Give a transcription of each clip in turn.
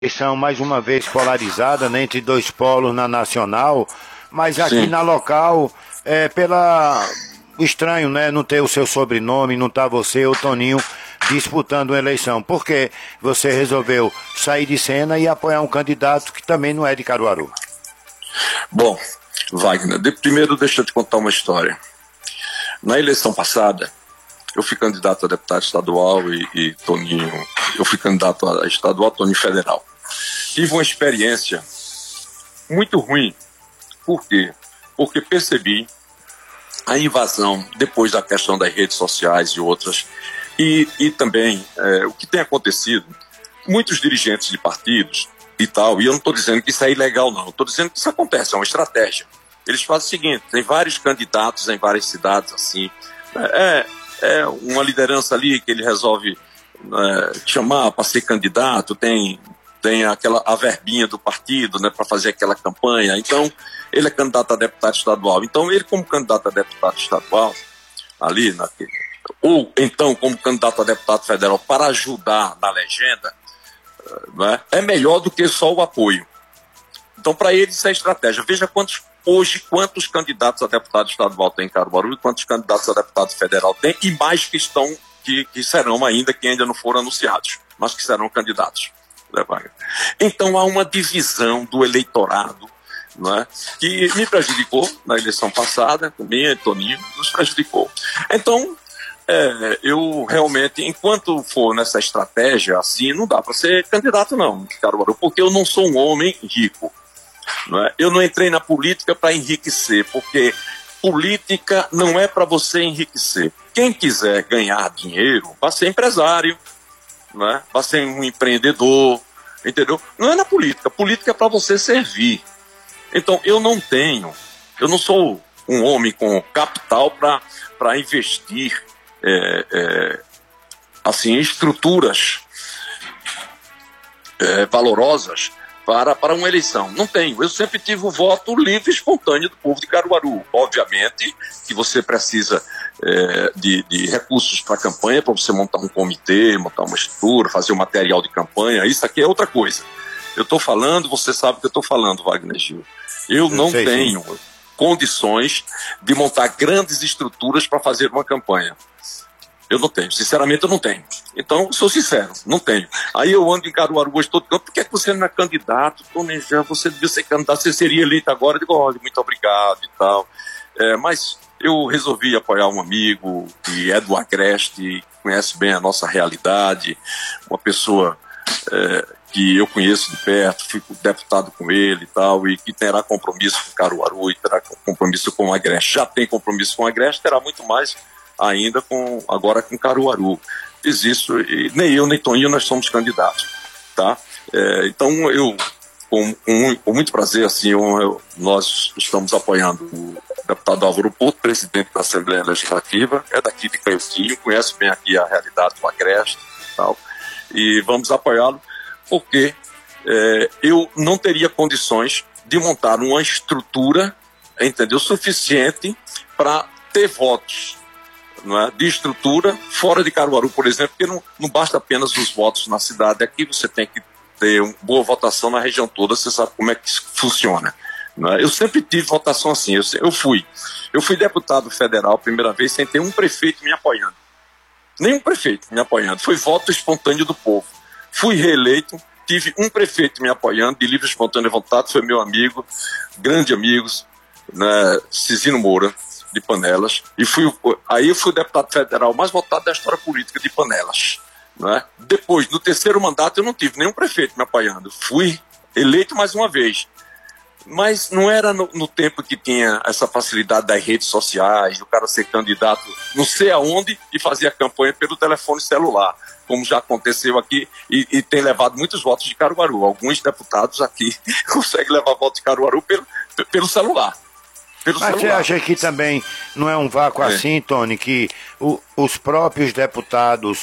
eleição mais uma vez polarizada, né, entre dois polos na nacional, mas aqui Sim. na local, pela estranho, né, não ter o seu sobrenome, não tá você, o Toninho, disputando uma eleição. Por que você resolveu sair de cena e apoiar um candidato que também não é de Caruaru? Bom, Wagner, primeiro deixa eu te contar uma história. Na eleição passada, eu fui candidato a deputado estadual e Toninho, eu fui candidato a estadual, Toninho federal. Tive uma experiência muito ruim. Por quê? Porque percebi a invasão, depois da questão das redes sociais e outras, e também o que tem acontecido, muitos dirigentes de partidos e tal, e eu não estou dizendo que isso é ilegal não, estou dizendo que isso acontece, é uma estratégia. Eles fazem o seguinte, tem vários candidatos em várias cidades, assim, é uma liderança ali que ele resolve chamar para ser candidato, tem a verbinha do partido, né, para fazer aquela campanha. Então, ele é candidato a deputado estadual. Então, ele como candidato a deputado estadual, ali, ou então como candidato a deputado federal para ajudar na legenda, né, é melhor do que só o apoio. Então, para ele, isso é estratégia. Veja quantos candidatos a deputado estadual tem em Caruaru e quantos candidatos a deputado federal tem, e mais que serão ainda, que ainda não foram anunciados, mas que serão candidatos. Então há uma divisão do eleitorado, né, que me prejudicou na eleição passada, também Toninho nos prejudicou. Então, eu realmente, enquanto for nessa estratégia assim, não dá para ser candidato não, Caruaru, porque eu não sou um homem rico. Né? Eu não entrei na política para enriquecer, porque política não é para você enriquecer. Quem quiser ganhar dinheiro, vai ser empresário, né? Vai ser um empreendedor, entendeu? Não é na política. Política é para você servir. Então, eu não sou um homem com capital para investir assim, em estruturas valorosas para uma eleição. Não tenho. Eu sempre tive o voto livre e espontâneo do povo de Caruaru. Obviamente que você precisa de recursos para a campanha, para você montar um comitê, montar uma estrutura, fazer um material de campanha. Isso aqui é outra coisa. Eu estou falando, você sabe o que eu estou falando, Wagner Gil. Eu não tenho condições de montar grandes estruturas para fazer uma campanha. Eu não tenho, sinceramente eu não tenho. Então, sou sincero, não tenho. Aí eu ando em Caruaru hoje todo canto, por que você não é candidato? Você devia ser candidato, você seria eleito agora. Eu digo, olha, muito obrigado e tal. Mas eu resolvi apoiar um amigo que é do Agreste, conhece bem a nossa realidade, uma pessoa que eu conheço de perto, fui deputado com ele e tal, e que terá compromisso com Caruaru e terá compromisso com o Agreste. Já tem compromisso com o Agreste, terá muito mais ainda agora com Caruaru. Fiz isso, e nem eu nem Toninho nós somos candidatos, tá? Então eu, com muito prazer, assim, nós estamos apoiando o deputado Álvaro Porto, presidente da Assembleia Legislativa, é daqui de Canhotinho, conhece bem aqui a realidade do Agreste e tal, e vamos apoiá-lo porque eu não teria condições de montar uma estrutura, entendeu, suficiente para ter votos, não é, de estrutura fora de Caruaru, por exemplo, porque não basta apenas os votos na cidade. Aqui você tem que ter uma boa votação na região toda, você sabe como é que isso funciona. Não é? Eu sempre tive votação assim, eu fui deputado federal a primeira vez sem ter um prefeito me apoiando. Nenhum prefeito me apoiando, foi voto espontâneo do povo. Fui reeleito, tive um prefeito me apoiando, de livre e espontânea vontade, foi meu amigo, grande amigo, né, Cizino Moura, de Panelas, aí eu fui o deputado federal mais votado da história política de Panelas. Né? Depois, no terceiro mandato, eu não tive nenhum prefeito me apoiando. Fui eleito mais uma vez. Mas não era no tempo que tinha essa facilidade das redes sociais, o cara ser candidato não sei aonde e fazer a campanha pelo telefone celular, como já aconteceu aqui e tem levado muitos votos de Caruaru. Alguns deputados aqui conseguem levar votos de Caruaru pelo celular. Mas você acha que também não é um vácuo assim, Tony, que os próprios deputados,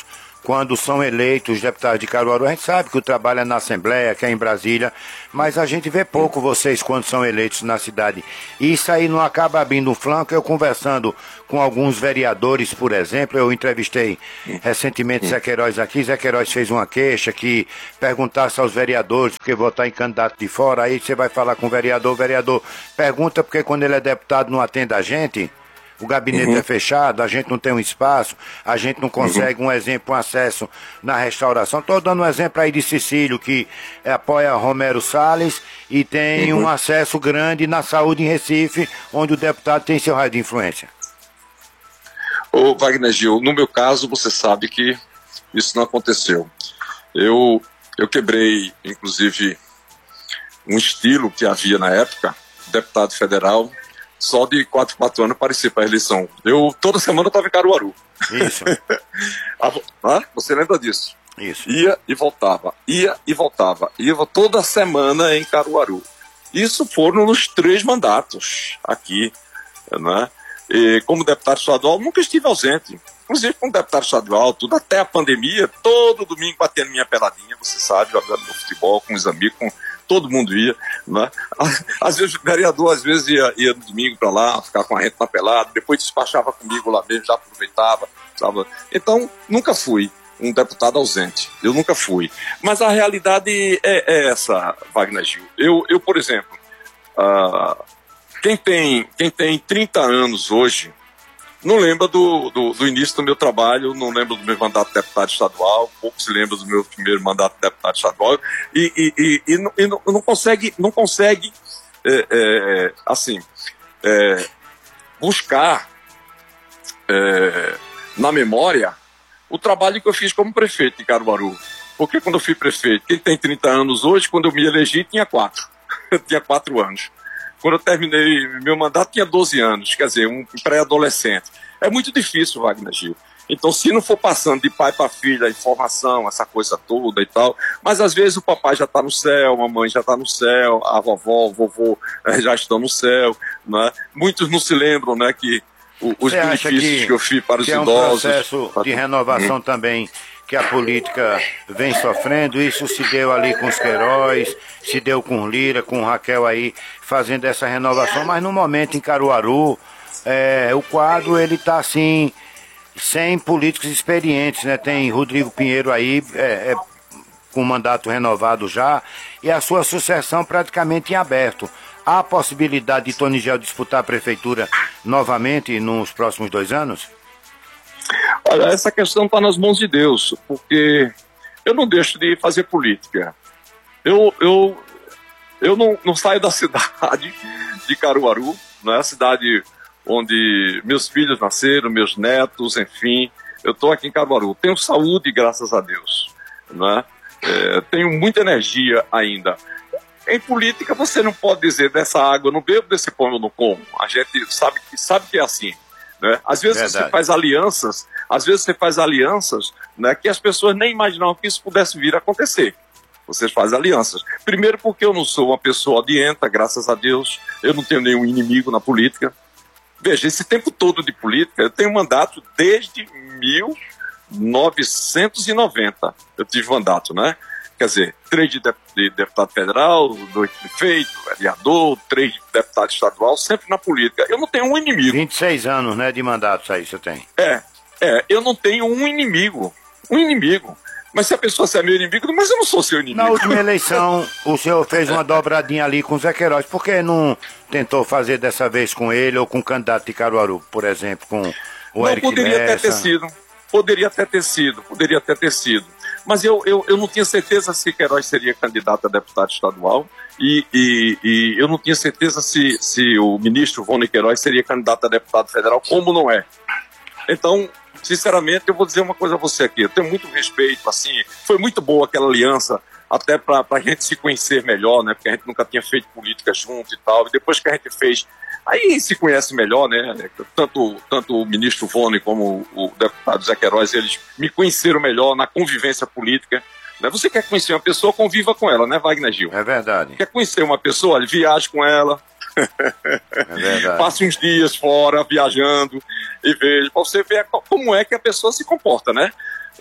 quando são eleitos os deputados de Caruaru. A gente sabe que o trabalho é na Assembleia, que é em Brasília, mas a gente vê pouco vocês quando são eleitos na cidade. E isso aí não acaba abrindo um flanco. Eu conversando com alguns vereadores, por exemplo, eu entrevistei recentemente Zé Queiroz aqui. Zé Queiroz fez uma queixa que perguntasse aos vereadores porque votar em candidato de fora. Aí você vai falar com o vereador pergunta porque quando ele é deputado não atende a gente. O gabinete é fechado, a gente não tem um espaço, a gente não consegue, um exemplo, um acesso na restauração. Estou dando um exemplo aí de Cecílio, que apoia Romero Salles e tem um acesso grande na saúde em Recife, onde o deputado tem seu raio de influência. Ô Wagner Gil, no meu caso, você sabe que isso não aconteceu. Eu quebrei, inclusive, um estilo que havia na época, deputado federal, só de 4 anos aparecia para a eleição. Toda semana eu estava em Caruaru. Isso. Você lembra disso? Isso. Ia e voltava. Ia toda semana em Caruaru. Isso foram nos 3 mandatos aqui, né? E como deputado estadual, nunca estive ausente. Inclusive, como deputado estadual, tudo até a pandemia, todo domingo batendo minha peladinha, você sabe, jogando no futebol com os amigos, todo mundo ia, né? Às vezes o vereador ia no domingo para lá, ficar com a gente na pelada, depois despachava comigo lá mesmo, já aproveitava, sabe? Então, nunca fui um deputado ausente, eu nunca fui. Mas a realidade é essa, Wagner Gil. Eu por exemplo, quem tem 30 anos hoje, não lembra do início do meu trabalho, não lembra do meu mandato de deputado estadual, pouco se lembra do meu primeiro mandato de deputado estadual, e não consegue buscar na memória o trabalho que eu fiz como prefeito de Caruaru. Porque quando eu fui prefeito, quem tem 30 anos hoje, quando eu me elegi, tinha 4. Eu tinha 4 anos. Quando eu terminei meu mandato, tinha 12 anos, quer dizer, um pré-adolescente. É muito difícil, Wagner Gil. Então, se não for passando de pai para filha, a informação, essa coisa toda e tal, mas às vezes o papai já está no céu, a mamãe já está no céu, a vovó, o vovô já estão no céu, né? Muitos não se lembram, né, que os benefícios que eu fiz para os idosos... É um processo de renovação também que a política vem sofrendo. Isso se deu ali com os Queiroz, se deu com Lira, com Raquel aí, fazendo essa renovação, mas no momento em Caruaru, o quadro ele está assim, sem políticos experientes, né? Tem Rodrigo Pinheiro aí, com mandato renovado já, e a sua sucessão praticamente em aberto. Há a possibilidade de Tony Gel disputar a prefeitura novamente nos próximos 2 anos? Olha, essa questão está nas mãos de Deus, porque eu não deixo de fazer política. Eu não saio da cidade de Caruaru, né? A cidade onde meus filhos nasceram, meus netos, enfim. Eu estou aqui em Caruaru. Tenho saúde, graças a Deus, né? Tenho muita energia ainda. Em política você não pode dizer dessa água eu não bebo, desse pão eu não como. A gente sabe que é assim, né? Às vezes você faz alianças, né, que as pessoas nem imaginavam que isso pudesse vir a acontecer. Você faz alianças. Primeiro porque eu não sou uma pessoa odienta, graças a Deus. Eu não tenho nenhum inimigo na política. Veja, esse tempo todo de política, eu tenho mandato desde 1990. Eu tive mandato, né? Quer dizer, 3 de deputado federal, 2 de prefeito, vereador, 3 de deputado estadual, sempre na política. Eu não tenho um inimigo. 26 anos, né, de mandato aí você tem. Eu não tenho um inimigo. Mas se a pessoa é meu inimigo, mas eu não sou seu inimigo. Na última eleição, o senhor fez uma dobradinha ali com o Zé Queiroz. Por que não tentou fazer dessa vez com ele ou com o candidato de Caruaru, por exemplo, com o Eric Lessa? Poderia até ter sido. Mas eu não tinha certeza se Queiroz seria candidato a deputado estadual e eu não tinha certeza se o ministro Rony Queiroz seria candidato a deputado federal, como não é. Então, sinceramente, eu vou dizer uma coisa a você aqui. Eu tenho muito respeito, assim, foi muito boa aquela aliança, até para a gente se conhecer melhor, né? Porque a gente nunca tinha feito política junto e tal. E depois que a gente fez, aí se conhece melhor, né? Tanto o ministro Vone como o deputado Zé Queiroz, eles me conheceram melhor na convivência política. Né? Você quer conhecer uma pessoa, conviva com ela, né, Wagner Gil? É verdade. Quer conhecer uma pessoa, olha, viaje com ela. É verdade. Passe uns dias fora, viajando, e veja, para você ver como é que a pessoa se comporta, né?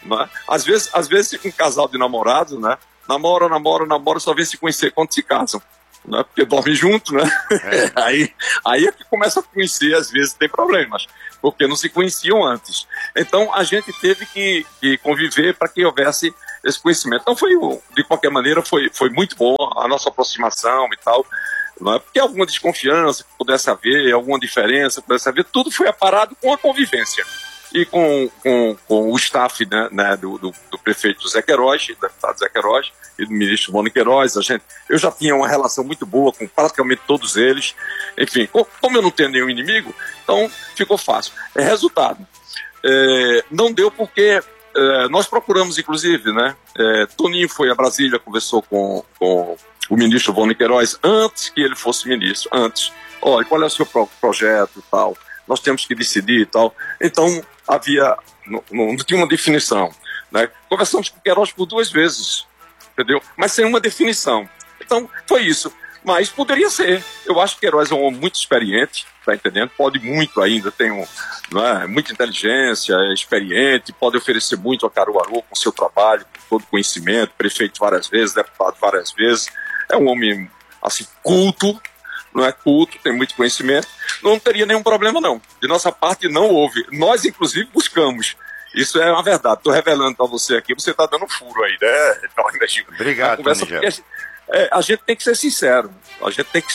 né? Às vezes um casal de namorados, né? Namora, só vem se conhecer quando se casam. Né? Porque dorme junto, né? Aí é que começa a conhecer, às vezes tem problemas, porque não se conheciam antes. Então a gente teve que conviver para que houvesse esse conhecimento. Então de qualquer maneira, foi muito bom a nossa aproximação e tal, né? Porque alguma desconfiança que pudesse haver, alguma diferença que pudesse haver, tudo foi aparado com a convivência. E com o staff, né, do prefeito Zé Queiroz, do deputado Zé Queiroz e do ministro Boni Queiroz, eu já tinha uma relação muito boa com praticamente todos eles. Enfim, como eu não tenho nenhum inimigo, então ficou fácil. Resultado, não deu porque nós procuramos, inclusive, né, Toninho foi a Brasília, conversou com o ministro Boni Queiroz antes que ele fosse ministro, antes. Olha, qual é o seu projeto e tal? Nós temos que decidir e tal. Então, não tinha uma definição, né? Conversamos com o Queiroz por 2 vezes, entendeu? Mas sem uma definição. Então, foi isso. Mas poderia ser. Eu acho que o Queiroz é um homem muito experiente, tá entendendo? Pode muito ainda, tem muita inteligência, é experiente, pode oferecer muito a Caruaru com seu trabalho, com todo conhecimento, prefeito várias vezes, deputado várias vezes. É um homem, assim, culto, não é culto, tem muito conhecimento, não teria nenhum problema não. De nossa parte não houve. Nós, inclusive, buscamos. Isso é uma verdade. Estou revelando para você aqui, você está dando furo aí, né? Obrigado, a gente tem que ser sincero. A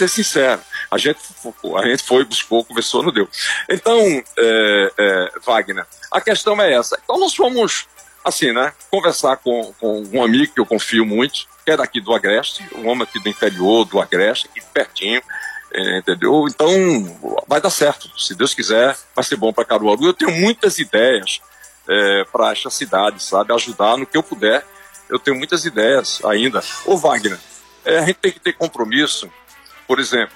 gente foi, buscou, conversou, não deu. Então, Wagner, a questão é essa. Então nós fomos, assim, né, conversar com um amigo que eu confio muito, que é daqui do Agreste, um homem aqui do interior do Agreste, aqui pertinho, entendeu? Então, vai dar certo. Se Deus quiser, vai ser bom para Caruaru. Eu tenho muitas ideias para esta cidade, sabe? Ajudar no que eu puder. Eu tenho muitas ideias ainda. Ô, Wagner, a gente tem que ter compromisso, por exemplo,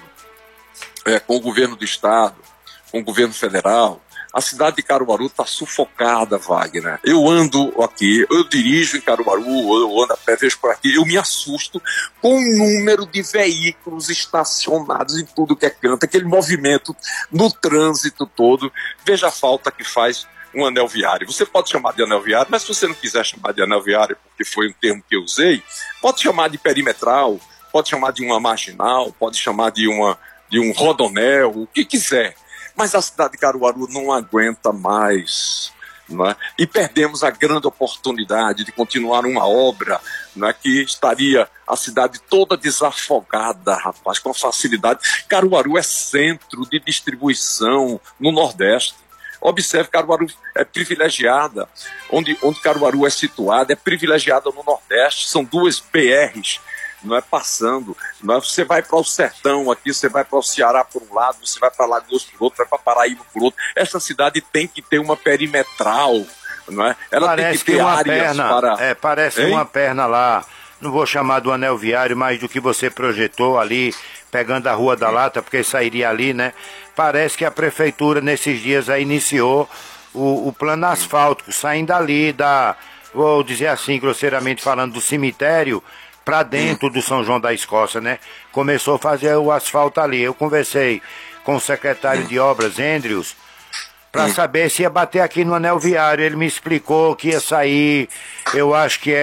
com o governo do estado, com o governo federal. A cidade de Caruaru está sufocada, Wagner. Eu ando aqui, eu dirijo em Caruaru, eu ando a pé, vejo por aqui, eu me assusto com o número de veículos estacionados em tudo que é canto, aquele movimento no trânsito todo. Veja a falta que faz um anel viário. Você pode chamar de anel viário, mas se você não quiser chamar de anel viário, porque foi um termo que eu usei, pode chamar de perimetral, pode chamar de uma marginal, pode chamar de um rodonel, o que quiser. Mas a cidade de Caruaru não aguenta mais, não é? E perdemos a grande oportunidade de continuar uma obra, não é, que estaria a cidade toda desafogada, rapaz, com facilidade. Caruaru é centro de distribuição no Nordeste. Observe, Caruaru é privilegiada. Onde Caruaru é situada, é privilegiada no Nordeste. São 2 BRs, não é, passando, não é? Você vai para o sertão aqui, você vai para o Ceará por um lado, você vai para Lagoas por outro, vai para Paraíba por outro. Essa cidade tem que ter uma perimetral, não é? Ela parece tem que ter uma áreas perna, para... parece uma perna lá, não vou chamar do anel viário, mas do que você projetou ali, pegando a Rua da Lata, porque sairia ali, né? Parece que a prefeitura nesses dias aí iniciou o plano asfáltico, saindo ali vou dizer assim, grosseiramente falando, do cemitério para dentro do São João da Escócia, né? Começou a fazer o asfalto ali. Eu conversei com o secretário de obras, Andrews, para saber se ia bater aqui no anel viário. Ele me explicou que ia sair, eu acho que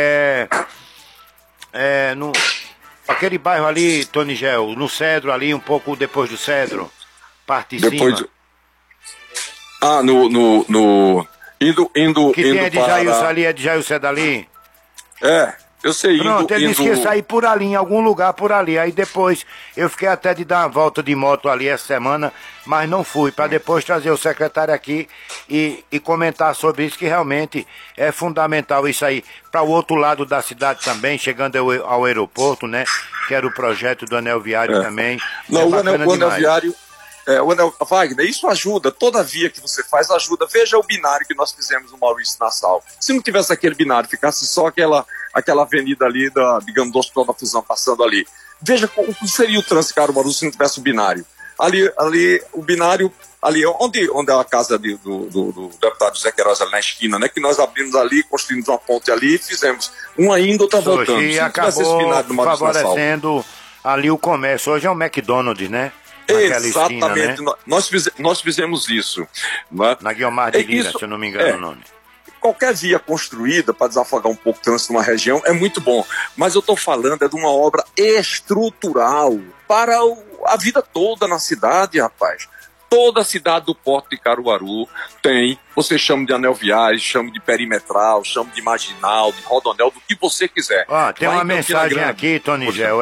no aquele bairro ali, Tony Gel, no Cedro ali, um pouco depois do Cedro, parte de cima. Indo que tem indo de Jailson ali, é de Jailson dali? Eu sei. Pronto, ele disse que ia sair por ali, em algum lugar por ali. Aí depois eu fiquei até de dar uma volta de moto ali essa semana, mas não fui, para depois trazer o secretário aqui e comentar sobre isso, que realmente é fundamental isso aí. Para o outro lado da cidade também, chegando ao aeroporto, né? Que era o projeto do anel viário também. Não, o anel viário... Wagner, isso ajuda, toda via que você faz ajuda. Veja o binário que nós fizemos no Maurício Nassau. Se não tivesse aquele binário, ficasse só aquela avenida ali, digamos, do Hospital da Fusão passando ali. Veja como seria o trânsito Caruaru se não tivesse o binário. Ali o binário, ali onde é a casa do deputado Zé Queiroz, ali na esquina, né? Que nós abrimos ali, construímos uma ponte ali e fizemos. Uma indo, outra voltando. E acabou favorecendo ali o comércio. Hoje é um McDonald's, né? Exatamente, esquina, né? nós fizemos isso, né? Na Guiomar de Lira, se eu não me engano o nome. qualquer via construída para desafogar um pouco o trânsito numa região é muito bom. Mas eu estou falando de uma obra estrutural para a vida toda na cidade, rapaz. Toda a cidade do Porto de Caruaru tem, você chama de anel viário, chama de perimetral, chama de marginal, de rodonel, do que você quiser. Tem uma mensagem aqui, Tonigel,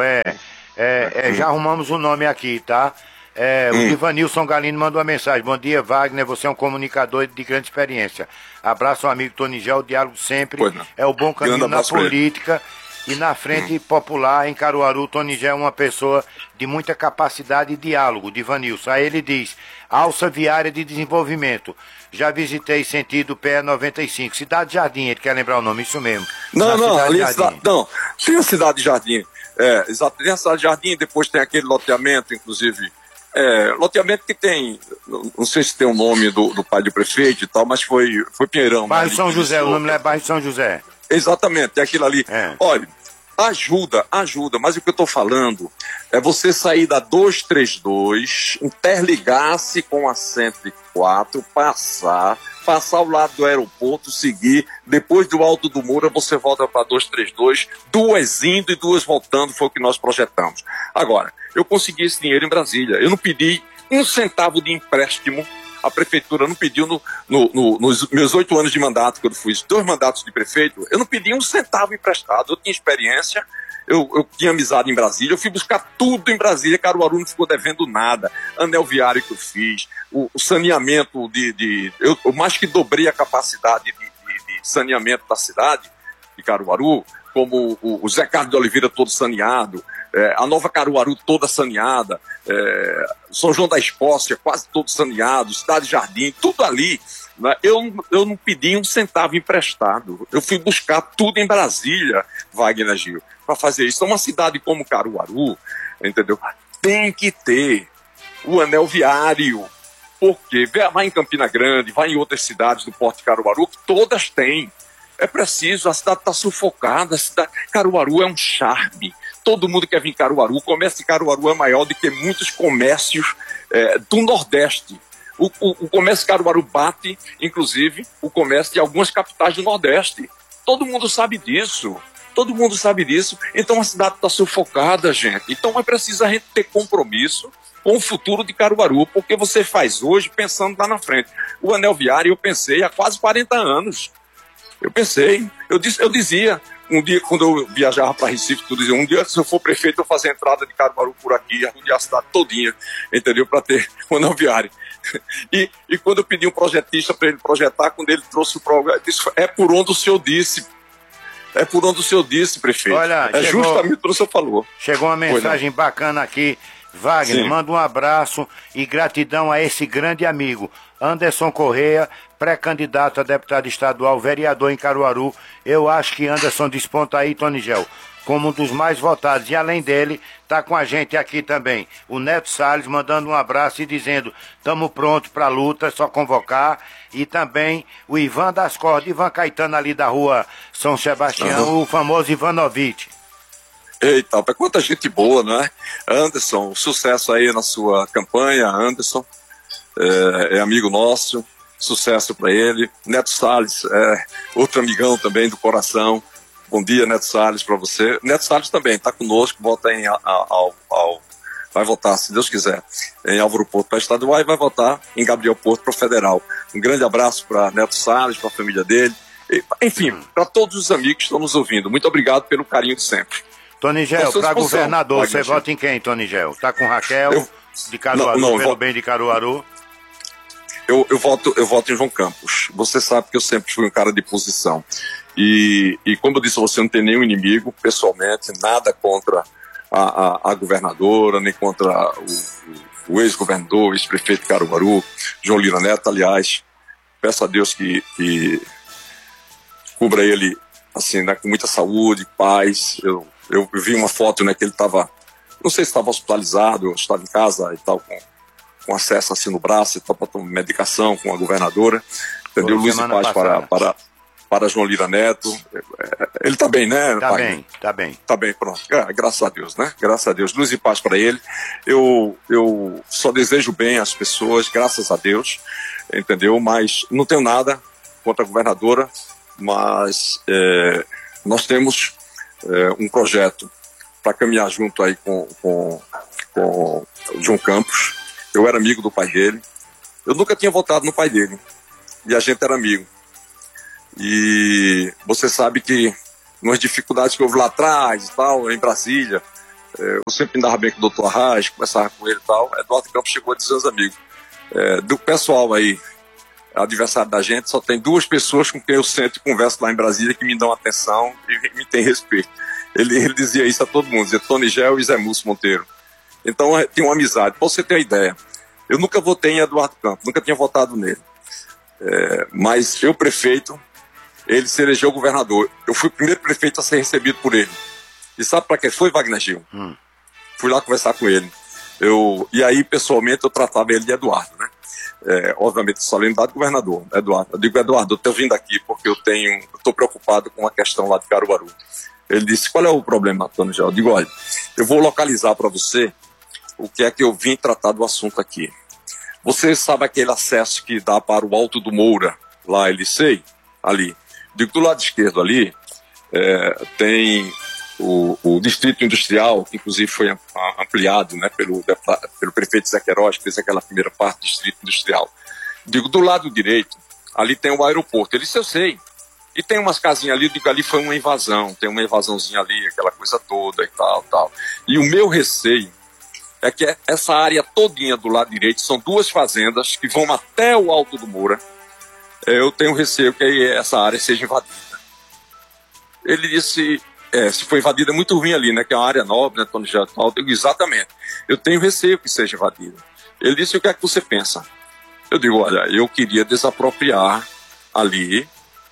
já arrumamos o nome aqui, tá? O Ivanilson Galino mandou uma mensagem. Bom dia, Wagner, você é um comunicador de grande experiência. Abraço ao amigo Tonigel, o diálogo sempre é o bom caminho na política. E na frente popular, em Caruaru, Tonigel é uma pessoa de muita capacidade de diálogo, de Ivanilson. Aí ele diz, alça viária de desenvolvimento. Já visitei sentido PE 95. Cidade Jardim, ele quer lembrar o nome, isso mesmo. Tem a Cidade Jardim. Exato, tem a Cidade Jardim, depois tem aquele loteamento, inclusive. Loteamento que tem, não sei se tem o nome do pai do prefeito e tal, mas foi Pinheirão. Bairro São José, o nome é Bairro São José. Exatamente, é aquilo ali. Olha, ajuda, mas o que eu estou falando é você sair da 232, interligar-se com a 104, passar ao lado do aeroporto, seguir, depois do Alto do Moura você volta para 232, 2 indo e 2 voltando, foi o que nós projetamos. Agora, eu consegui esse dinheiro em Brasília, eu não pedi um centavo de empréstimo. A prefeitura não pediu, nos meus 8 anos de mandato, quando fui 2 mandatos de prefeito, eu não pedi um centavo emprestado, eu tinha experiência, eu tinha amizade em Brasília, eu fui buscar tudo em Brasília, Caruaru não ficou devendo nada, anel viário que eu fiz, o saneamento eu mais que dobrei a capacidade de saneamento da cidade de Caruaru, como o Zé Carlos de Oliveira todo saneado, a Nova Caruaru toda saneada, São João da Escócia quase todo saneado, Cidade Jardim, tudo ali. Né? Eu não pedi um centavo emprestado, eu fui buscar tudo em Brasília, Wagner Gil, para fazer isso. Então, uma cidade como Caruaru, entendeu? Tem que ter o anel viário, porque vai em Campina Grande, vai em outras cidades do Porto de Caruaru, que todas têm. É preciso, a cidade está sufocada, Caruaru é um charme. Todo mundo quer vir em Caruaru. O comércio de Caruaru é maior do que muitos comércios do Nordeste. O comércio de Caruaru bate, inclusive, o comércio de algumas capitais do Nordeste. Todo mundo sabe disso. Então a cidade está sufocada, gente. Então é preciso a gente ter compromisso com o futuro de Caruaru, porque você faz hoje pensando lá na frente. O anel viário eu pensei há quase 40 anos. Eu dizia, um dia quando eu viajava para Recife, eu dizia, um dia se eu for prefeito eu fazer a entrada de Caruaru por aqui, arrumar a cidade todinha, entendeu? Para ter o anel viário. E quando eu pedi um projetista para ele projetar, quando ele trouxe o programa, disse, é por onde o senhor disse, prefeito. Olha, justamente o que o senhor falou. Chegou uma mensagem bacana aqui. Wagner, manda um abraço e gratidão a esse grande amigo, Anderson Correia, pré-candidato a deputado estadual, vereador em Caruaru. Eu acho que Anderson desponta aí, Tonigel, como um dos mais votados. E além dele, tá com a gente aqui também o Neto Salles, mandando um abraço e dizendo, estamos prontos para a luta, é só convocar. E também o Ivan das Cordas, Ivan Caetano ali da rua São Sebastião, o famoso Ivanovic. Eita, quanta gente boa, né? Anderson, sucesso aí na sua campanha, Anderson, é amigo nosso, sucesso para ele. Neto Salles, outro amigão também do coração. Bom dia, Neto Salles, para você. Neto Salles também está conosco, vota vai votar, se Deus quiser, em Álvaro Porto para estadual e vai votar em Gabriel Porto para o federal. Um grande abraço para Neto Salles, para a família dele, enfim, para todos os amigos que estão nos ouvindo. Muito obrigado pelo carinho de sempre. Tonigel, para governador, você vota em quem, Tonigel? Tá com Raquel, de Caruaru, pelo bem de Caruaru? Eu voto em João Campos. Você sabe que eu sempre fui um cara de posição. E como eu disse, você não tem nenhum inimigo, pessoalmente, nada contra a governadora, nem contra o ex-governador, o ex-prefeito de Caruaru, João Lira Neto. Aliás, peço a Deus que cubra ele assim, né, com muita saúde, paz. Eu vi uma foto, né, que ele estava, não sei se estava hospitalizado, ou estava em casa e tal, com acesso assim no braço e tal, para tomar medicação com a governadora. Entendeu? Luz e paz para João Lira Neto. Ele está bem, né? Tá bem. Tá bem, pronto. Graças a Deus, né? Graças a Deus. Luz e paz para ele. Eu só desejo bem às pessoas, graças a Deus, entendeu? Mas não tenho nada contra a governadora. mas nós temos um projeto para caminhar junto aí com o João Campos. Eu era amigo do pai dele. Eu nunca tinha votado no pai dele. E a gente era amigo. E você sabe que nas dificuldades que houve lá atrás e tal, em Brasília, eu sempre andava bem com o doutor Arraes, conversava com ele e tal. Eduardo Campos chegou a dizer aos amigos. Do pessoal aí, adversário da gente, só tem 2 pessoas com quem eu sento e converso lá em Brasília que me dão atenção e me têm respeito. Ele dizia isso a todo mundo, dizia Tony Gel e Zé Múcio Monteiro. Então tem uma amizade. Pra você ter uma ideia, eu nunca votei em Eduardo Campos, nunca tinha votado nele. Mas eu, prefeito, ele se elegeu governador. Eu fui o primeiro prefeito a ser recebido por ele. E sabe para que foi, Wagner Gil? Fui lá conversar com ele. E aí, pessoalmente, eu tratava ele de Eduardo, né? Obviamente, solenidade do governador, Eduardo. Eu digo, Eduardo, eu estou vindo aqui porque eu estou preocupado com a questão lá de Caruaru. Ele disse, qual é o problema, Antônio Gel? Eu digo, olha, eu vou localizar para você o que é que eu vim tratar do assunto aqui. Você sabe aquele acesso que dá para o Alto do Moura, lá, Elicei, ali. Digo, do lado esquerdo ali, tem o Distrito Industrial, que inclusive foi ampliado, né, pelo prefeito Zé Queiroz, que fez aquela primeira parte do Distrito Industrial. Digo, do lado direito, ali tem o aeroporto. Ele disse, eu sei. E tem umas casinhas ali, digo, ali foi uma invasão, tem uma invasãozinha ali, aquela coisa toda e tal. E o meu receio é que essa área todinha do lado direito são 2 fazendas que vão até o Alto do Moura. Eu tenho receio que essa área seja invadida. Ele disse, se for invadida é muito ruim ali, né, que é uma área nobre, né, Tony Gel, eu digo, exatamente. Eu tenho receio que seja invadida. Ele disse, o que é que você pensa? Eu digo, olha, eu queria desapropriar ali,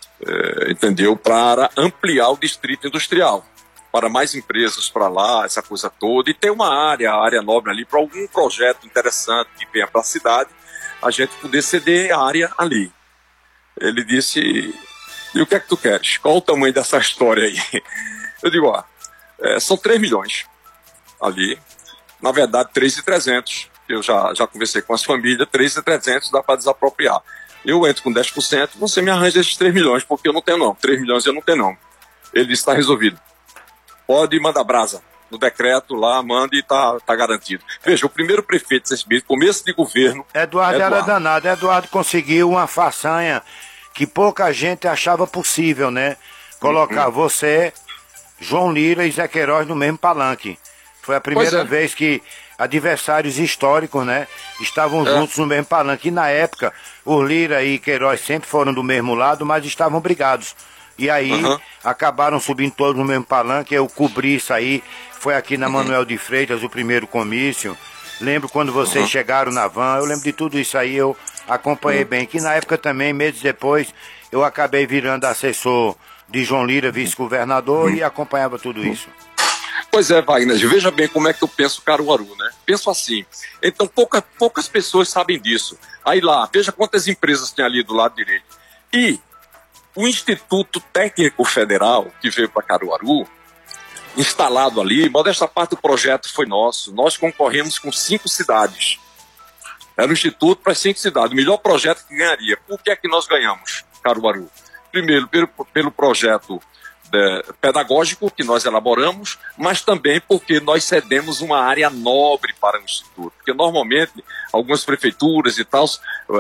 entendeu, para ampliar o distrito industrial, para mais empresas para lá, essa coisa toda, e ter uma área nobre ali para algum projeto interessante que venha para a cidade, a gente poder ceder a área ali. Ele disse, e o que é que tu queres? Qual o tamanho dessa história aí? Eu digo, são 3 milhões ali, na verdade 3.300, eu já conversei com as famílias, 3.300 dá para desapropriar. Eu entro com 10%, você me arranja esses 3 milhões, porque eu não tenho não. 3 milhões eu não tenho não. Ele disse, está resolvido. Pode mandar brasa. No decreto lá, manda e está garantido. Veja, o primeiro prefeito desse mês, começo de governo... Eduardo era danado. Eduardo conseguiu uma façanha que pouca gente achava possível, né? Colocar você, João Lira e Zé Queiroz no mesmo palanque. Foi a primeira vez que adversários históricos, né, estavam juntos no mesmo palanque. E na época, o Lira e Queiroz sempre foram do mesmo lado, mas estavam brigados. E aí, acabaram subindo todos no mesmo palanque. Eu cobri isso aí. Foi aqui na Manuel de Freitas, o primeiro comício. Lembro quando vocês chegaram na van. Eu lembro de tudo isso aí, eu acompanhei bem. Que na época também, meses depois, eu acabei virando assessor de João Lira, vice-governador, e acompanhava tudo isso. Pois é, Wagner, veja bem como é que eu penso Caruaru, né? Penso assim. Então, poucas pessoas sabem disso. Aí lá, veja quantas empresas tem ali do lado direito. E o Instituto Técnico Federal, que veio para Caruaru, instalado ali, modesta parte do projeto foi nosso. Nós concorremos com 5 cidades. Era um instituto para 5 cidades. O melhor projeto que ganharia. Por que é que nós ganhamos, Caruaru? Primeiro, pelo projeto pedagógico que nós elaboramos, mas também porque nós cedemos uma área nobre para o Instituto. Porque normalmente algumas prefeituras e tal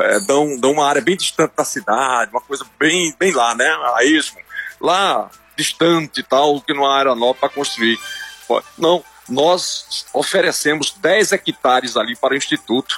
dão uma área bem distante da cidade, uma coisa bem lá, né? A esmo, lá distante e tal, que não há área nobre para construir. Não, nós oferecemos 10 hectares ali para o Instituto.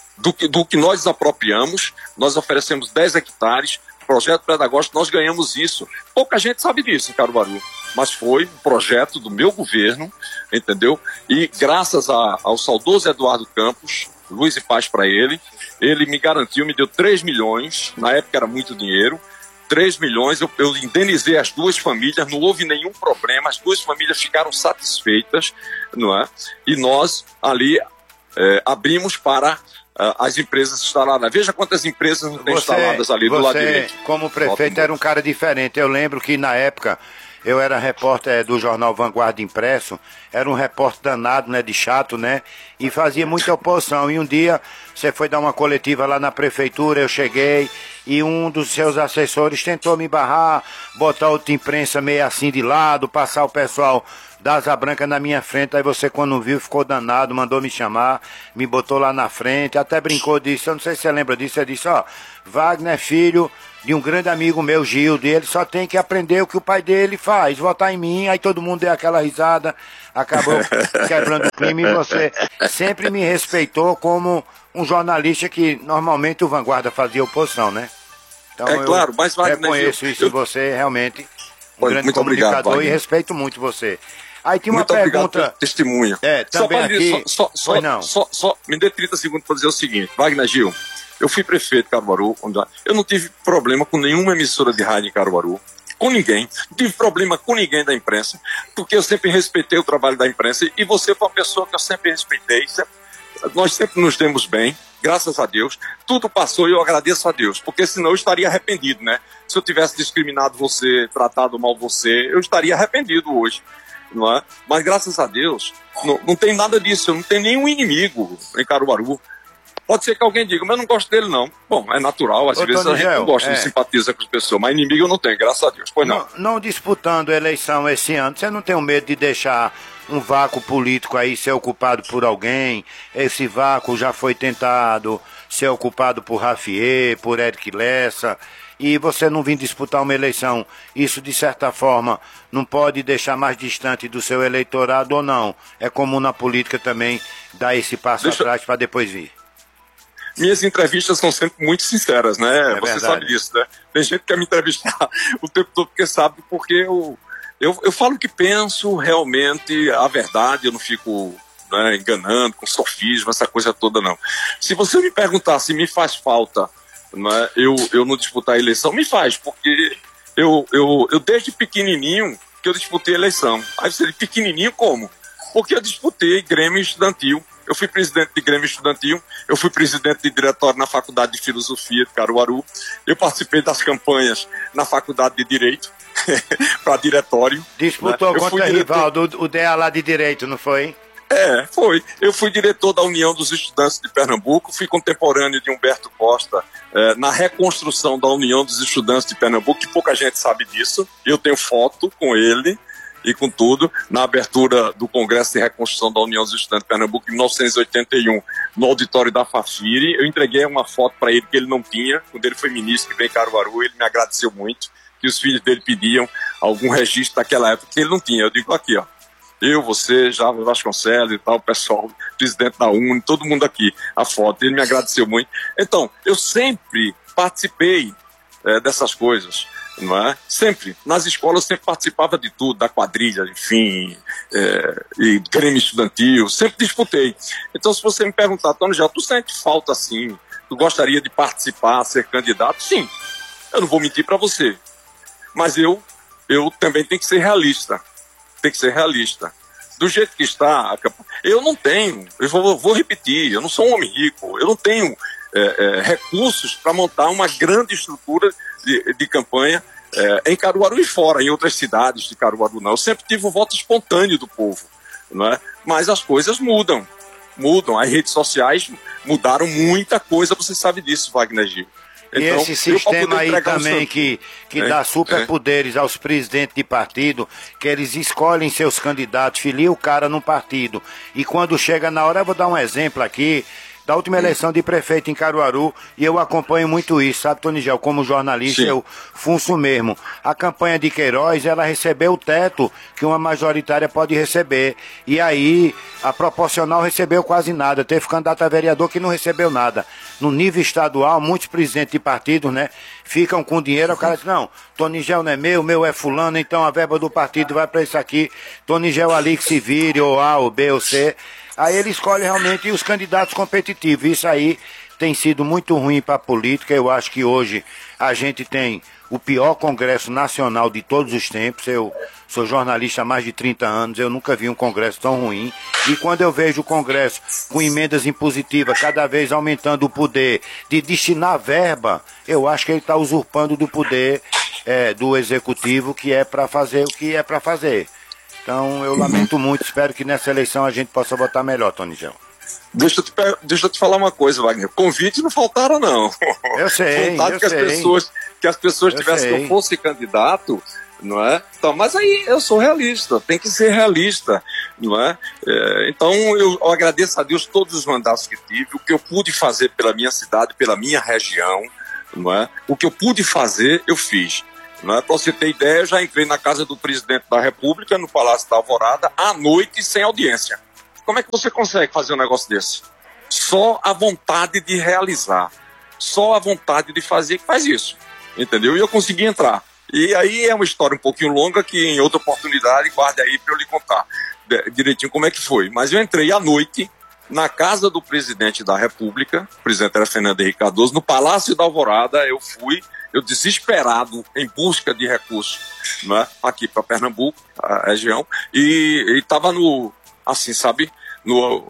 Do que nós desapropriamos, nós oferecemos 10 hectares. Projeto pedagógico, nós ganhamos isso. Pouca gente sabe disso em Caruaru, mas foi um projeto do meu governo, entendeu? E graças ao saudoso Eduardo Campos, luz e paz para ele me garantiu, me deu 3 milhões, na época era muito dinheiro, 3 milhões, eu indenizei as 2 famílias, não houve nenhum problema, as 2 famílias ficaram satisfeitas, não é? E nós ali abrimos para as empresas instaladas. Veja quantas empresas não tem instaladas ali do lado direito. Como prefeito, era um cara diferente. Eu lembro que na época eu era repórter do jornal Vanguarda Impresso, era um repórter danado, né, de chato, né, e fazia muita oposição. E um dia você foi dar uma coletiva lá na prefeitura, eu cheguei e um dos seus assessores tentou me barrar, botar outra imprensa meio assim de lado, passar o pessoal da Asa Branca na minha frente. Aí você, quando viu, ficou danado, mandou me chamar, me botou lá na frente, até brincou disso, eu não sei se você lembra disso, ele disse, ó, Wagner é filho de um grande amigo meu, Gildo, e ele só tem que aprender o que o pai dele faz, votar em mim. Aí todo mundo deu aquela risada, acabou quebrando o clima, e você sempre me respeitou como um jornalista que normalmente o Vanguarda fazia oposição, né? Então é claro, mas Wagner, reconheço isso em você, realmente, um grande muito comunicador, obrigado, e respeito muito você. Aí tinha uma muito pergunta... obrigado testemunha. Também aqui... Só me dê 30 segundos para dizer o seguinte, Wagner Gil, eu fui prefeito de Caruaru, eu não tive problema com nenhuma emissora de rádio em Caruaru, com ninguém, não tive problema com ninguém da imprensa, porque eu sempre respeitei o trabalho da imprensa, e você foi uma pessoa que eu sempre respeitei, nós sempre nos demos bem, graças a Deus, tudo passou e eu agradeço a Deus, porque senão eu estaria arrependido, né? Se eu tivesse discriminado você, tratado mal você, eu estaria arrependido hoje, não é? Mas graças a Deus, não tem nada disso, eu não tenho nenhum inimigo em Caruaru. Pode ser que alguém diga, mas eu não gosto dele não. Bom, é natural, às vezes a gente não gosta, não simpatiza com as pessoas, mas inimigo eu não tenho, graças a Deus. Pois não. Não disputando a eleição esse ano, você não tem o medo de deixar um vácuo político aí ser ocupado por alguém? Esse vácuo já foi tentado ser ocupado por Rafier, por Eric Lessa, e você não vir disputar uma eleição. Isso, de certa forma, não pode deixar mais distante do seu eleitorado ou não? É comum na política também dar esse passo atrás para depois vir. Minhas entrevistas são sempre muito sinceras, né? Você sabe disso, né? Tem gente que quer me entrevistar o tempo todo porque eu falo o que penso, realmente, a verdade, eu não fico, né, enganando, com sofismo, essa coisa toda, não. Se você me perguntar se me faz falta, né, eu não disputar a eleição, me faz, porque eu desde pequenininho que eu disputei a eleição. Aí você diz, pequenininho como? Porque eu disputei Grêmio Estudantil. Eu fui presidente de Grêmio Estudantil, eu fui presidente de diretório na Faculdade de Filosofia de Caruaru, eu participei das campanhas na Faculdade de Direito, para diretório. Disputou contra Rivaldo, o DEA lá de Direito, não foi? Foi. Eu fui diretor da União dos Estudantes de Pernambuco, fui contemporâneo de Humberto Costa na reconstrução da União dos Estudantes de Pernambuco, que pouca gente sabe disso, eu tenho foto com ele, e com tudo, na abertura do Congresso de Reconstrução da União dos Estudantes de Pernambuco, em 1981, no auditório da Fafiri, eu entreguei uma foto para ele que ele não tinha, quando ele foi ministro que veio em Caruaru, ele me agradeceu muito, que os filhos dele pediam algum registro daquela época que ele não tinha. Eu digo aqui, ó, eu, você, Java Vasconcelos e tal, o pessoal, presidente da UNE, todo mundo aqui, a foto, ele me agradeceu muito. Então, eu sempre participei dessas coisas, não é? Sempre. Nas escolas eu sempre participava de tudo, da quadrilha, enfim, e Grêmio Estudantil, sempre disputei. Então, se você me perguntar, Tony, já tu sente falta assim, tu gostaria de participar, ser candidato? Sim, eu não vou mentir para você. Mas eu também tenho que ser realista. Tem que ser realista. Do jeito que está, eu não tenho, eu vou repetir, eu não sou um homem rico, eu não tenho recursos para montar uma grande estrutura de campanha em Caruaru e fora, em outras cidades de Caruaru não. Eu sempre tive o voto espontâneo do povo, não é? Mas as coisas mudam, as redes sociais mudaram muita coisa, você sabe disso, Wagner Gil. E então, esse sistema aí também que dá superpoderes aos presidentes de partido, que eles escolhem seus candidatos, filiam o cara num partido, e quando chega na hora, eu vou dar um exemplo aqui, da última eleição de prefeito em Caruaru, e eu acompanho muito isso, sabe, Tonigel, como jornalista, eu funço mesmo. A campanha de Queiroz, ela recebeu o teto que uma majoritária pode receber, e aí a proporcional recebeu quase nada, teve candidato a vereador que não recebeu nada. No nível estadual, muitos presidentes de partidos, né, ficam com dinheiro, o cara diz, não, Tonigel não é meu é fulano, então a verba do partido vai para isso aqui, Tonigel ali que se vire, ou A, ou B, ou C. Aí ele escolhe realmente os candidatos competitivos. Isso aí tem sido muito ruim para a política. Eu acho que hoje a gente tem o pior Congresso Nacional de todos os tempos. Eu sou jornalista há mais de 30 anos, eu nunca vi um Congresso tão ruim. E quando eu vejo o Congresso com emendas impositivas, cada vez aumentando o poder de destinar verba, eu acho que ele está usurpando do poder do executivo que é para fazer o que é para fazer. Então eu lamento muito, espero que nessa eleição a gente possa votar melhor, Tonigel. Deixa eu te falar uma coisa, Wagner. Convites não faltaram, não. Eu sei, vontade que as pessoas tivessem que eu fosse candidato, não é? Então, mas aí eu sou realista, tem que ser realista, não é? Então eu agradeço a Deus todos os mandatos que tive, o que eu pude fazer pela minha cidade, pela minha região, não é? O que eu pude fazer, eu fiz. Não é? Para você ter ideia, eu já entrei na casa do presidente da República, no Palácio da Alvorada, à noite, sem audiência. Como é que você consegue fazer um negócio desse? Só a vontade de realizar, só a vontade de fazer que faz isso, entendeu? E eu consegui entrar. E aí é uma história um pouquinho longa que em outra oportunidade, guarde aí para eu lhe contar direitinho como é que foi. Mas eu entrei à noite na casa do presidente da República, o presidente era Fernando Henrique Cardoso, no Palácio da Alvorada. Eu desesperado em busca de recursos, né, aqui para Pernambuco, a região, e estava assim, sabe, no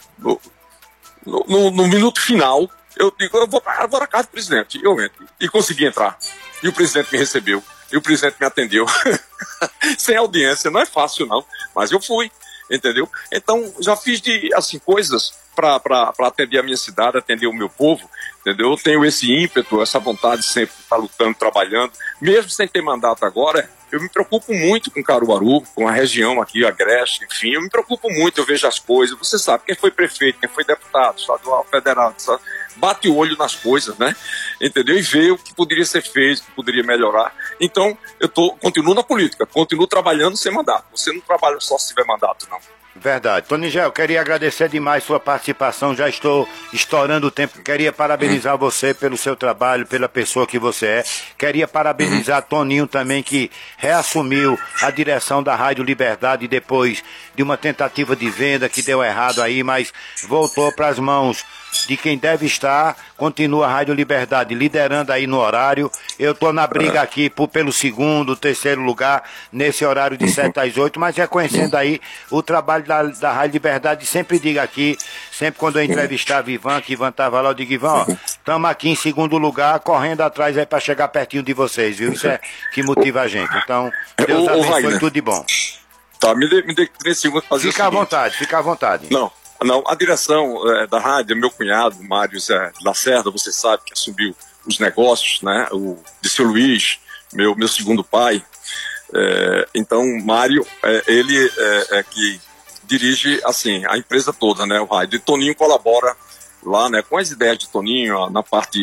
minuto final. Eu digo, eu vou na casa do presidente. Eu entro e consegui entrar. E o presidente me recebeu. E o presidente me atendeu. Sem audiência, não é fácil não, mas eu fui, entendeu? Então, já fiz assim, coisas para atender a minha cidade, atender o meu povo, entendeu? Eu tenho esse ímpeto, essa vontade de sempre estar lutando, trabalhando, mesmo sem ter mandato agora. Eu me preocupo muito com Caruaru, com a região aqui, a Agreste, enfim, eu me preocupo muito, eu vejo as coisas. Você sabe, quem foi prefeito, quem foi deputado, estadual, federal, sabe? Bate o olho nas coisas, né? Entendeu? E vê o que poderia ser feito, o que poderia melhorar. Então, continuo na política, continuo trabalhando sem mandato. Você não trabalha só se tiver mandato, não. Verdade. Tonigel, queria agradecer demais sua participação, já estou estourando o tempo. Queria parabenizar você pelo seu trabalho, pela pessoa que você é. Queria parabenizar Toninho também, que reassumiu a direção da Rádio Liberdade depois de uma tentativa de venda que deu errado aí, mas voltou para as mãos de quem deve estar. Continua a Rádio Liberdade liderando aí no horário. Eu estou na briga aqui pelo segundo, terceiro lugar, nesse horário de 7 às 8, mas reconhecendo aí o trabalho da Rádio Liberdade. Sempre digo aqui, sempre quando eu entrevistava Ivan, que Ivan estava lá, eu digo, Ivan, estamos aqui em segundo lugar, correndo atrás aí para chegar pertinho de vocês, viu? Isso é que motiva a gente. Então, Deus abençoe, tudo de bom. Tá, me dê 3 segundos para fazer Fica à vontade, fica à vontade. Não, a direção da rádio, meu cunhado, Mário Zé Lacerda, você sabe que assumiu os negócios, né? O de seu Luiz, meu segundo pai. Então, Mário, ele é que dirige, assim, a empresa toda, né? O rádio. E Toninho colabora lá, né? Com as ideias de Toninho, na parte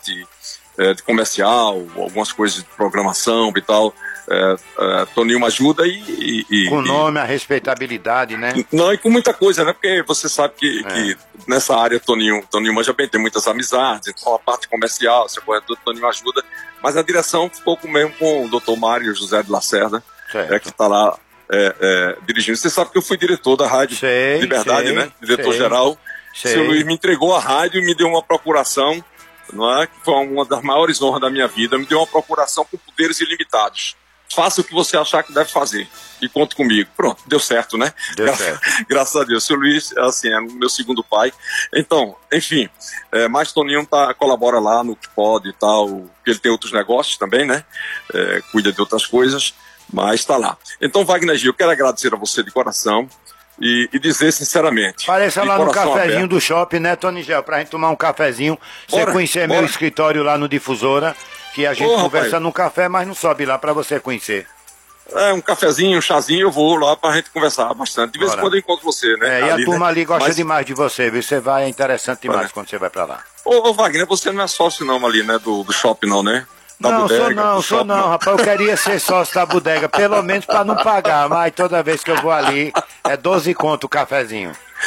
de comercial, algumas coisas de programação e tal. Toninho me ajuda com o nome, a respeitabilidade, né? Não, e com muita coisa, né? Porque você sabe que nessa área Toninho manja bem, tem muitas amizades, então a parte comercial, essa coisa toda, Toninho ajuda, mas a direção ficou mesmo com o Dr. Mário José de Lacerda, que está lá dirigindo. Você sabe que eu fui diretor da Rádio Liberdade, né? Diretor-geral. Seu Luiz me entregou a rádio e me deu uma procuração, não é? Que foi uma das maiores honras da minha vida, me deu uma procuração com poderes ilimitados. Faça o que você achar que deve fazer e conte comigo. Pronto, deu certo, né? Deu certo. Graças a Deus. Seu Luiz, assim, é meu segundo pai. Então, enfim, mas Toninho colabora lá no que pode e tal, porque ele tem outros negócios também, né? Cuida de outras coisas, mas está lá. Então, Wagner Gil, eu quero agradecer a você de coração e dizer sinceramente. Pareça lá no cafezinho do shopping, né, Tonigel? Pra gente tomar um cafezinho. Você conhecer meu escritório lá no Difusora, que a gente conversa no café, mas não sobe lá pra você conhecer. Um cafezinho, um chazinho, eu vou lá pra gente conversar bastante. De vez em quando eu encontro você, né? E a turma ali gosta demais de você, viu? Você vai, é interessante demais quando você vai pra lá. Ô, Wagner, você não é sócio não ali, né, do shopping não, né? Sou não, rapaz, eu queria ser sócio da bodega, pelo menos pra não pagar, mas toda vez que eu vou ali, é 12 conto o cafezinho.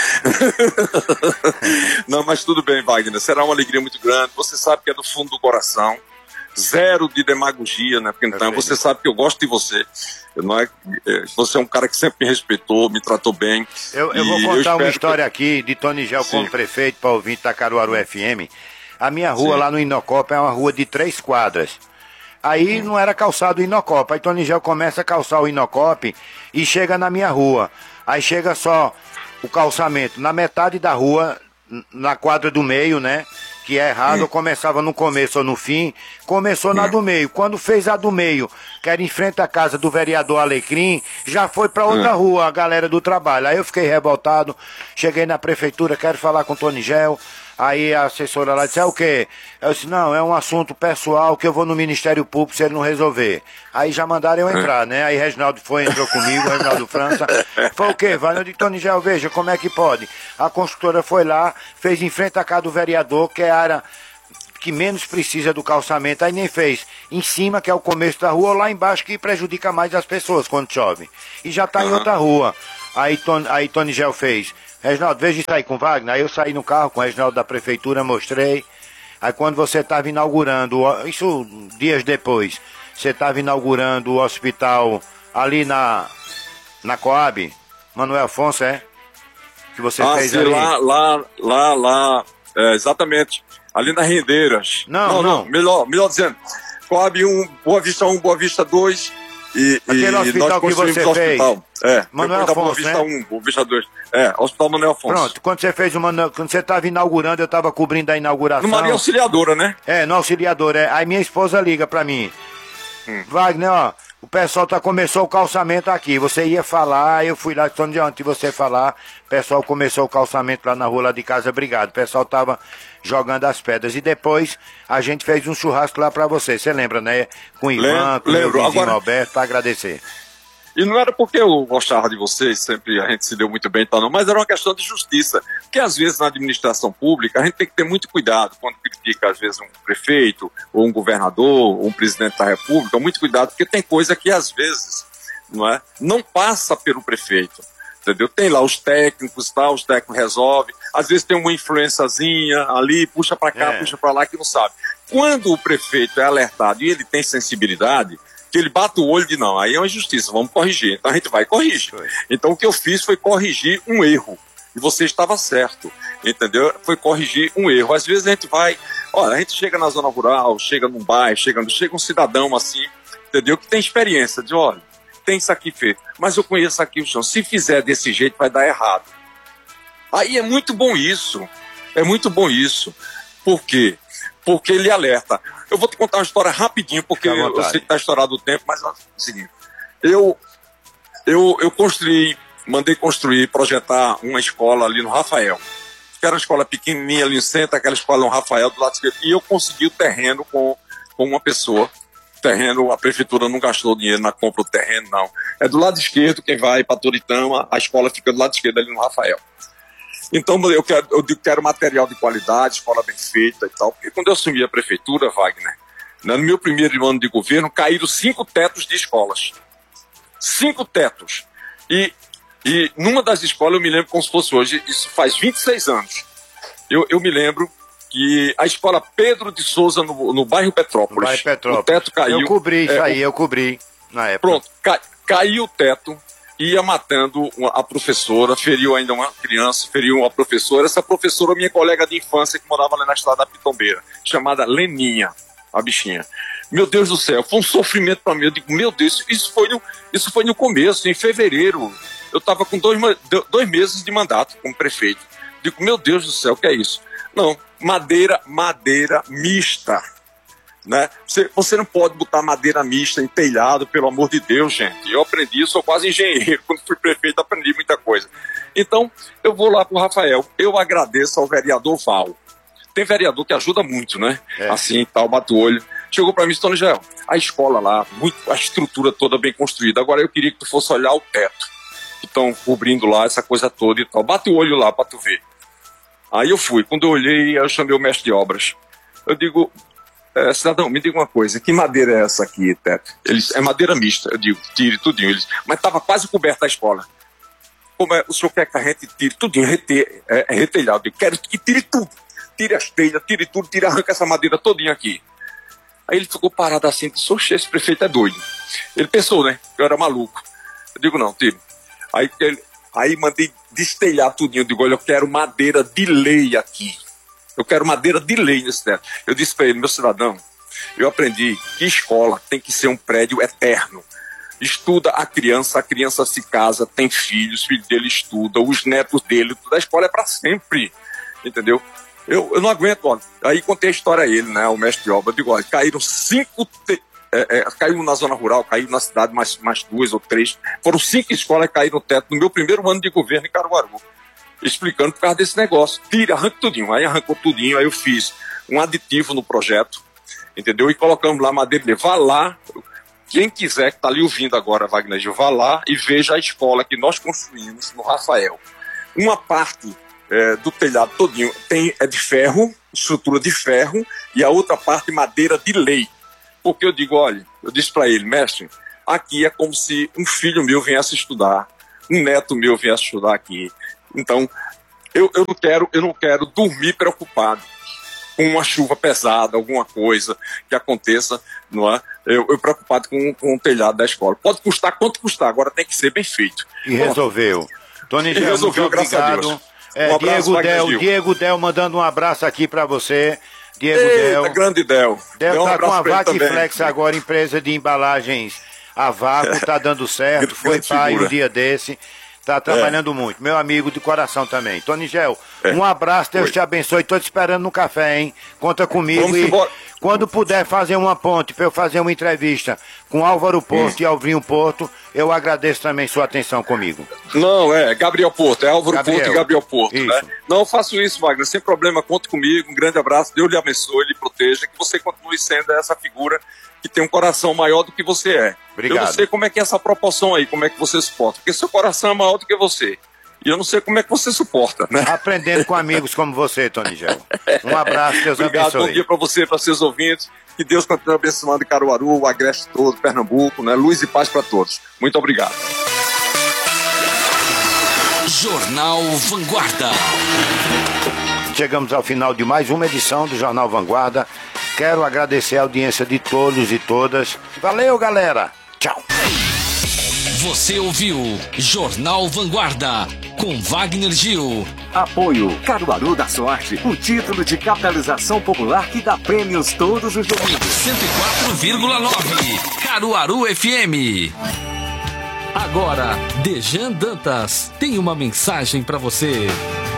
Não, mas tudo bem, Wagner, será uma alegria muito grande, você sabe que é do fundo do coração, zero de demagogia, né, porque então você sabe que eu gosto de você, você é um cara que sempre me respeitou, me tratou bem. Eu vou contar uma história aqui de Tonigel como prefeito, para ouvir da Caruaru FM. A minha rua lá no Inocopa é uma rua de 3 quadras. Aí não era calçado o Inocopa. Aí Tonigel começa a calçar o Inocopa e chega na minha rua. Aí chega só o calçamento na metade da rua, na quadra do meio, né? que é errado, ou começava no começo ou no fim, começou na do meio. Quando fez a do meio, que era em frente à casa do vereador Alecrim, já foi pra outra rua, a galera do trabalho. Aí eu fiquei revoltado, cheguei na prefeitura, quero falar com o Tonigel. Aí a assessora lá disse, é o quê? Eu disse, não, é um assunto pessoal que eu vou no Ministério Público se ele não resolver. Aí já mandaram eu entrar, né? Aí Reginaldo entrou comigo, Reginaldo França. Foi o quê, Vai? Eu disse, Tonigel, veja, como é que pode? A construtora foi lá, fez em frente à casa do vereador, que é a área que menos precisa do calçamento, aí nem fez. Em cima, que é o começo da rua, ou lá embaixo, que prejudica mais as pessoas quando chove. E já tá em outra rua. Aí Tonigel fez. Reginaldo, veja isso aí com o Wagner. Aí eu saí no carro com o Reginaldo da prefeitura, mostrei. Aí quando você estava inaugurando, isso dias depois, você estava inaugurando o hospital ali na Coab, Manuel Afonso, que você fez sim, ali? lá, exatamente. Ali nas Rendeiras. Não. Melhor dizendo. Coab 1, Boa Vista 1, Boa Vista 2. Aquele hospital nós que você fez. Manuel Afonso, Boa Vista 1, Boa Vista 2. Hospital Manuel Afonso. Pronto, quando você estava inaugurando, eu estava cobrindo a inauguração. No Maria Auxiliadora, né? No Auxiliadora, Aí minha esposa liga pra mim. Wagner, ó, o pessoal começou o calçamento aqui. Você ia falar, eu fui lá, de antes de você falar, o pessoal começou o calçamento lá na rua lá de casa, obrigado. O pessoal tava jogando as pedras. E depois a gente fez um churrasco lá pra você. Você lembra, né? Com o Ivan, com o meu vizinho agora... Alberto, pra agradecer. E não era porque eu gostava de vocês, sempre a gente se deu muito bem e tal, não, mas era uma questão de justiça. Porque às vezes na administração pública a gente tem que ter muito cuidado quando critica às vezes um prefeito, ou um governador, ou um presidente da república, muito cuidado, porque tem coisa que às vezes não passa pelo prefeito. Entendeu? Tem lá os técnicos, os técnicos resolvem, às vezes tem uma influenciazinha ali, puxa pra cá, puxa pra lá, que não sabe. Quando o prefeito é alertado e ele tem sensibilidade, que ele bate o olho de não, aí é uma injustiça, vamos corrigir. Então a gente vai e corrige. Então o que eu fiz foi corrigir um erro. E você estava certo, entendeu? Foi corrigir um erro. Às vezes a gente vai, olha, a gente chega na zona rural, chega num bairro, chega um cidadão assim, entendeu? Que tem experiência, de olha, tem isso aqui feito, mas eu conheço aqui o chão, se fizer desse jeito vai dar errado. Aí é muito bom isso. Por quê? Porque ele alerta. Eu vou te contar uma história rapidinho, porque eu sei que está estourado o tempo, mas é o seguinte. Eu mandei construir, projetar uma escola ali no Rafael. Que era uma escola pequenininha ali no centro, aquela escola no Rafael, do lado esquerdo. E eu consegui o terreno com uma pessoa. Terreno, a prefeitura não gastou dinheiro na compra do terreno, não. É do lado esquerdo, quem vai para Toritama, a escola fica do lado esquerdo ali no Rafael. Então eu quero material de qualidade, escola bem feita e tal. Porque quando eu assumi a prefeitura, Wagner, no meu primeiro ano de governo, caíram 5 tetos de escolas. 5 tetos. E numa das escolas, eu me lembro como se fosse hoje, isso faz 26 anos. Eu me lembro que a escola Pedro de Souza, no bairro Petrópolis, o teto caiu. Eu cobri isso aí, eu cobri na época. Pronto, caiu o teto. Ia matando a professora, feriu ainda uma criança, feriu uma professora. Essa professora, minha colega de infância, que morava ali na estrada da Pitombeira, chamada Leninha, a bichinha. Meu Deus do céu, foi um sofrimento para mim. Eu digo, meu Deus, isso foi no começo, em fevereiro. Eu estava com 2 meses de mandato como prefeito. Digo, meu Deus do céu, o que é isso? Não, madeira mista. Né? Você não pode botar madeira mista em telhado, pelo amor de Deus, gente. Eu aprendi, eu sou quase engenheiro. Quando fui prefeito, aprendi muita coisa. Então, eu vou lá pro Rafael. Eu agradeço ao vereador Val. Tem vereador que ajuda muito, né? Assim, tal, bate o olho. Chegou para mim, Tonigel, a escola lá, a estrutura toda bem construída. Agora eu queria que tu fosse olhar o teto. Que estão cobrindo lá, essa coisa toda e tal. Bate o olho lá para tu ver. Aí eu fui. Quando eu olhei, eu chamei o mestre de obras. Eu digo... cidadão, me diga uma coisa, que madeira é essa aqui, teto? Eles, é madeira mista. Eu digo, tire tudinho. Eles, mas estava quase coberta a escola. Como é, o senhor quer que a gente tire tudinho, retelhado? Eu quero que tire tudo. Tire as telhas, tire tudo, arranca essa madeira todinha aqui. Aí ele ficou parado assim, disse, oxe, esse prefeito é doido. Ele pensou, né, que eu era maluco. Eu digo, não, tire. Aí mandei destelhar tudinho. Eu digo, olha, eu quero madeira de lei aqui. Eu quero madeira de lei nesse teto. Eu disse para ele, meu cidadão, eu aprendi que escola tem que ser um prédio eterno. Estuda a criança se casa, tem filhos, filho dele estuda, os netos dele, toda a escola é para sempre, entendeu? Eu não aguento, olha. Aí contei a história a ele, né, o mestre de obra. Eu digo, olha, caíram caiu na zona rural, caiu na cidade mais 2 ou 3. Foram 5 escolas que caíram no teto no meu primeiro ano de governo em Caruaru. Explicando por causa desse negócio. Arranca tudinho. Aí arrancou tudinho, aí eu fiz um aditivo no projeto, entendeu? E colocamos lá madeira. Vá lá, quem quiser que está ali ouvindo agora, Wagner Gil, vá lá e veja a escola que nós construímos no Rafael. Uma parte do telhado todinho é de ferro, estrutura de ferro, e a outra parte madeira de lei. Porque eu digo, olha, eu disse para ele, mestre, aqui é como se um filho meu viesse estudar, um neto meu viesse estudar aqui. Então, eu não quero dormir preocupado com uma chuva pesada, alguma coisa que aconteça, não é? Eu preocupado com o telhado da escola. Pode custar quanto custar, agora tem que ser bem feito. E resolveu. Tony Gel, resolveu, muito obrigado. Diego Del mandando um abraço aqui para você. Diego Del. Grande Del. Del tá com a Vacflex agora, empresa de embalagens a vácuo, tá dando certo, foi pai um dia desse, tá trabalhando muito. Meu amigo de coração também. Tony Gel, um abraço, Deus te abençoe, tô te esperando no café, hein? Conta comigo. Vamos e embora. Quando puder fazer uma ponte para eu fazer uma entrevista com Álvaro Porto e Alvinho Porto, eu agradeço também sua atenção comigo. Não, Gabriel Porto, Álvaro Porto e Gabriel Porto, né? Não, eu faço isso, Wagner, sem problema, conte comigo, um grande abraço, Deus lhe abençoe, lhe proteja, que você continue sendo essa figura que tem um coração maior do que você é. Obrigado. Eu não sei como é que é essa proporção aí, como é que você suporta, porque seu coração é maior do que você. E eu não sei como é que você suporta, né? Aprendendo com amigos como você, Tony Gel. Um abraço, Deus Obrigado, abençoe. Bom dia para você, para seus ouvintes. Que Deus continue abençoando Caruaru, o Agreste todo, Pernambuco, né? Luz e paz para todos. Muito obrigado. Jornal Vanguarda. Chegamos ao final de mais uma edição do Jornal Vanguarda. Quero agradecer a audiência de todos e todas. Valeu, galera. Tchau. Você ouviu Jornal Vanguarda com Wagner Gil. Apoio Caruaru da Sorte, o título de capitalização popular que dá prêmios todos os domingos. 104,9 Caruaru FM. Agora, Dejan Dantas tem uma mensagem para você.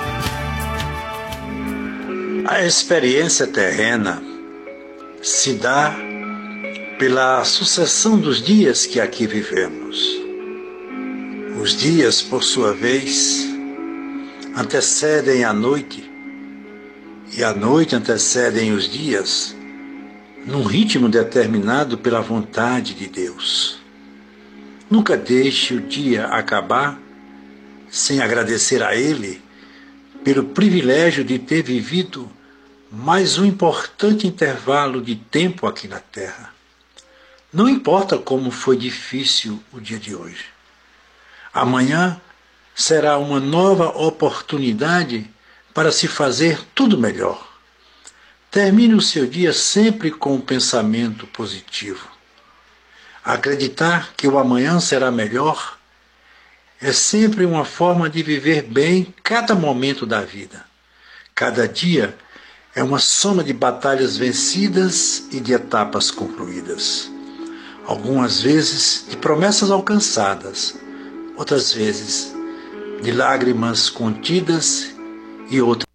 A experiência terrena se dá pela sucessão dos dias que aqui vivemos. Os dias, por sua vez, antecedem a noite, e a noite antecedem os dias, num ritmo determinado pela vontade de Deus. Nunca deixe o dia acabar sem agradecer a Ele pelo privilégio de ter vivido mais um importante intervalo de tempo aqui na Terra. Não importa como foi difícil o dia de hoje. Amanhã será uma nova oportunidade para se fazer tudo melhor. Termine o seu dia sempre com um pensamento positivo. Acreditar que o amanhã será melhor é sempre uma forma de viver bem cada momento da vida. Cada dia é uma soma de batalhas vencidas e de etapas concluídas. Algumas vezes de promessas alcançadas, outras vezes de lágrimas contidas e outras